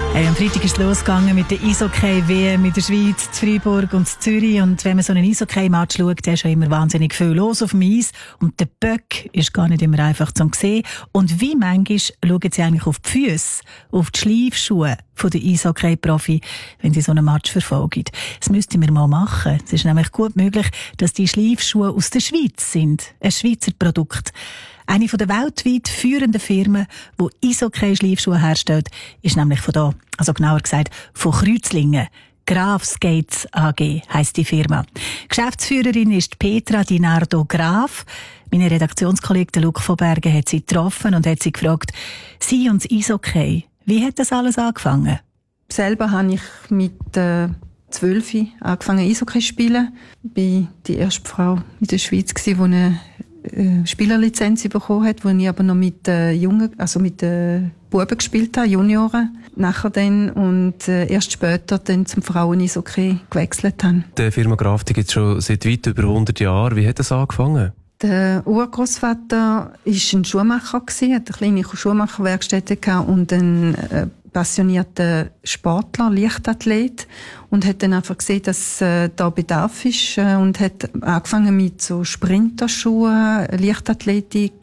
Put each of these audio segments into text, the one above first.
Am Freitag ist es losgegangen mit der Eishockey-WM in der Schweiz, in Freiburg und in Zürich. Und wenn man so einen Eishockey-Match schaut, dann ist schon immer wahnsinnig viel los auf dem Eis. Und der Böck ist gar nicht immer einfach zu sehen. Und wie manchmal schauen sie eigentlich auf die Füsse, auf die Schleifschuhe von der Eishockey-Profi, wenn sie so einen Match verfolgen. Das müssten wir mal machen. Es ist nämlich gut möglich, dass die Schleifschuhe aus der Schweiz sind. Ein Schweizer Produkt. Eine der weltweit führenden Firmen, die Eishockey-Schleifschuhe herstellt, ist nämlich von da, also genauer gesagt von Kreuzlingen. Graf Skates AG heisst die Firma. Geschäftsführerin ist Petra Di Nardo Graf. Meine Redaktionskollege Luc von Bergen hat sie getroffen und hat sie gefragt, sie und das Eishockey, wie hat das alles angefangen? Selber habe ich mit 12 angefangen Eishockey zu spielen. Ich war die erste Frau in der Schweiz, die eine Spielerlizenz bekommen hat, wo ich aber noch mit Jungen, also mit Buben gespielt habe, Junioren. Nachher dann und erst später dann zum Frauen-Eishockey gewechselt habe. Die Firma Graf gibt es schon seit weit über 100 Jahren. Wie hat das angefangen? Der Urgroßvater war ein Schuhmacher, hat eine kleine Schuhmacherwerkstätte gehabt und ein passionierter Sportler, Leichtathlet, und hat dann einfach gesehen, dass da Bedarf ist und hat angefangen mit so Sprinterschuhen, Leichtathletik,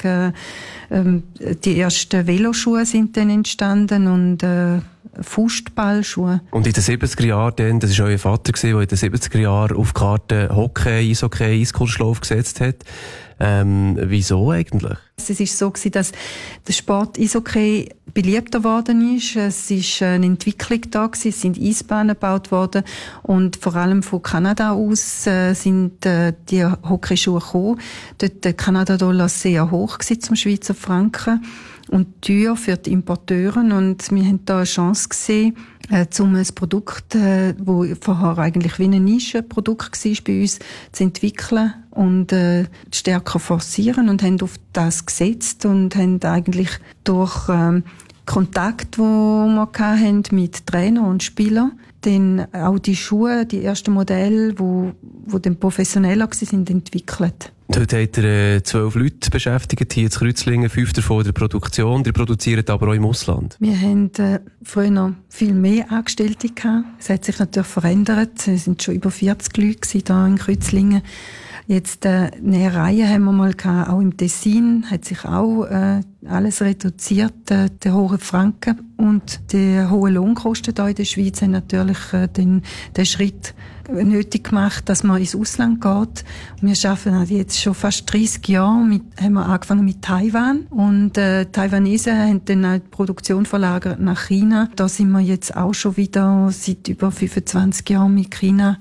die ersten Veloschuhe sind dann entstanden und Fußballschuhe. Und in den 70er Jahren, das war euer Vater, der in den 70er Jahren auf die Karte Hockey, Eishockey, Eiskunstlauf gesetzt hat. Wieso eigentlich? Es war so, dass der Sport Eishockey beliebter geworden ist. Es ist eine Entwicklung da gewesen. Es sind Eisbahnen gebaut worden. Und vor allem von Kanada aus sind die Hockeyschuhe gekommen. Dort der Kanada-Dollar sehr hoch gewesen zum Schweizer Franken und teuer für die Importeure. Und wir haben da eine Chance gesehen, um ein Produkt, das vorher eigentlich wie ein Nischenprodukt war bei uns, zu entwickeln und stärker forcieren, und haben auf das gesetzt und haben eigentlich durch Kontakt, wo wir hatten mit Trainern und Spielern, dann auch die Schuhe, die ersten Modelle, die dann professioneller waren, entwickelt. Heute habt ihr 12 Leute beschäftigt, hier in Kreuzlingen, 5 davon in der Produktion. Die produzieren aber auch im Ausland. Wir haben früher noch viel mehr Angestellte gehabt. Es hat sich natürlich verändert. Es sind schon über 40 Leute hier in Kreuzlingen. Jetzt Nähereien haben wir mal gehabt, auch im Tessin hat sich auch alles reduziert. Der hohe Franken und die hohen Lohnkosten hier in der Schweiz haben natürlich den Schritt nötig gemacht, dass man ins Ausland geht. Wir arbeiten jetzt schon fast 30 Jahre haben wir angefangen mit Taiwan, und Taiwanesen haben dann auch die Produktion verlagert nach China. Da sind wir jetzt auch schon wieder seit über 25 Jahren mit China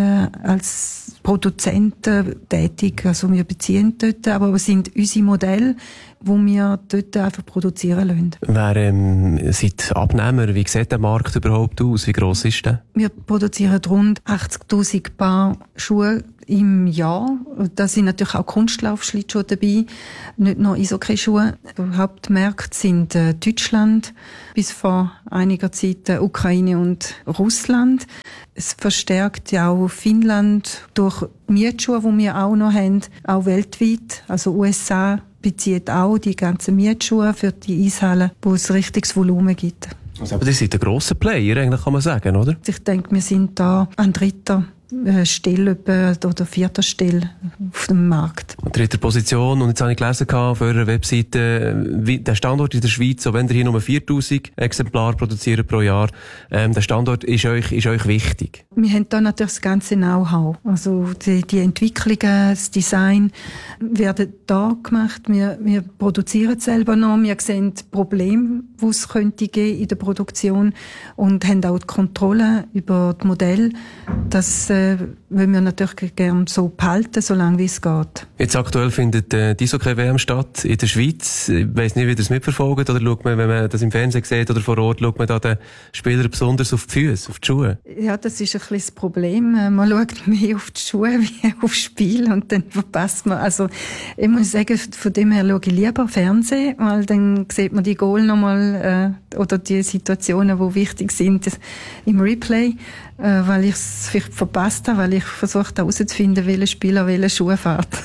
als Produzenten tätig. Also wir beziehen dort, aber es sind unsere Modelle, die wir dort einfach produzieren lassen. Wer seid Abnehmer? Wie sieht der Markt überhaupt aus? Wie gross ist der? Wir produzieren rund 80'000 Paar Schuhe im Jahr. Da sind natürlich auch Kunstlaufschlittschuhe dabei, nicht nur Eishockey-Schuhe. Die Hauptmärkte sind Deutschland, bis vor einiger Zeit Ukraine und Russland. Es verstärkt ja auch Finnland durch Mietschuhe, die wir auch noch haben, auch weltweit. Also USA bezieht auch die ganzen Mietschuhe für die Eishallen, wo es richtiges Volumen gibt. Also, aber das sind ein grosser Player, eigentlich, kann man sagen, oder? Ich denke, wir sind da an dritter Stelle oder vierter Stelle auf dem Markt. Und dritter Position. Und jetzt habe ich gelesen auf eurer Webseite, der Standort in der Schweiz, auch wenn ihr hier nur 4'000 Exemplare produziert pro Jahr, der Standort ist euch wichtig. Wir haben da natürlich das ganze Know-how. Also die Entwicklungen, das Design werden da gemacht. Wir produzieren selber noch. Wir sehen Probleme, die es könnte geben in der Produktion, und haben auch die Kontrolle über das Modell. Das wollen wir natürlich gerne so behalten, solange wie es geht. Jetzt aktuell findet die Eishockey-WM statt in der Schweiz. Ich weiss nicht, wie ihr das mitverfolgt, oder schaut man, wenn man das im Fernsehen sieht oder vor Ort, schaut man da den Spielern besonders auf die Füße, auf die Schuhe? Ja, das ist ein bisschen das Problem. Man schaut mehr auf die Schuhe wie aufs Spiel, und dann verpasst man. Also, ich muss sagen, von dem her schaue ich lieber Fernsehen, weil dann sieht man die Goal nochmal, oder die Situationen, die wichtig sind, im Replay, weil ich es vielleicht verpasst habe, weil ich versucht habe herauszufinden, welcher Spieler welche Schuhe fährt.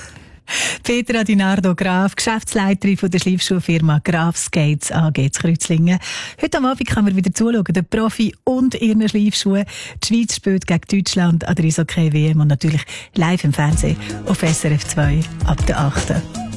Petra Di Nardo Graf, Geschäftsleiterin von der Schleifschuhfirma Graf Skates AG in Kreuzlingen. Heute am Abend kann man wieder zuschauen, der Profi und ihren Schleifschuhe. Die Schweiz spielt gegen Deutschland an der Eishockey-WM und natürlich live im Fernsehen auf SRF 2 ab der 8.